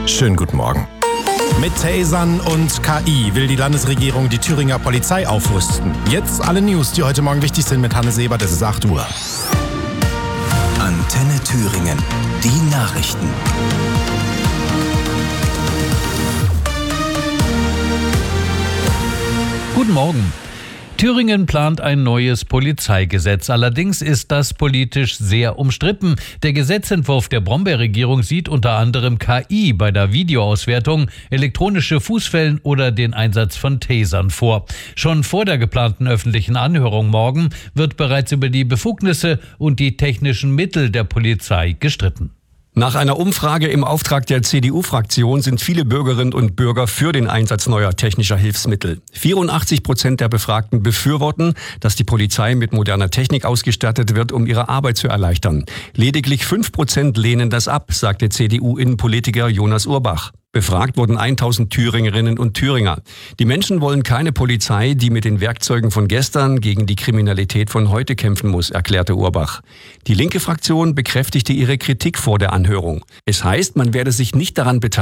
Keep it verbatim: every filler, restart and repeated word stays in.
Schönen guten Morgen. Mit Tasern und K I will die Landesregierung die Thüringer Polizei aufrüsten. Jetzt alle News, die heute Morgen wichtig sind mit Hanne Sebert. Es ist acht Uhr. Antenne Thüringen. Die Nachrichten. Guten Morgen. Thüringen plant ein neues Polizeigesetz. Allerdings ist das politisch sehr umstritten. Der Gesetzentwurf der Brombeerregierung sieht unter anderem K I bei der Videoauswertung, elektronische Fußfällen oder den Einsatz von Tasern vor. Schon vor der geplanten öffentlichen Anhörung morgen wird bereits über die Befugnisse und die technischen Mittel der Polizei gestritten. Nach einer Umfrage im Auftrag der C D U-Fraktion sind viele Bürgerinnen und Bürger für den Einsatz neuer technischer Hilfsmittel. vierundachtzig Prozent der Befragten befürworten, dass die Polizei mit moderner Technik ausgestattet wird, um ihre Arbeit zu erleichtern. Lediglich fünf Prozent lehnen das ab, sagte C D U-Innenpolitiker Jonas Urbach. Befragt wurden tausend Thüringerinnen und Thüringer. Die Menschen wollen keine Polizei, die mit den Werkzeugen von gestern gegen die Kriminalität von heute kämpfen muss, erklärte Urbach. Die linke Fraktion bekräftigte ihre Kritik vor der Anhörung. Es heißt, man werde sich nicht daran beteiligen,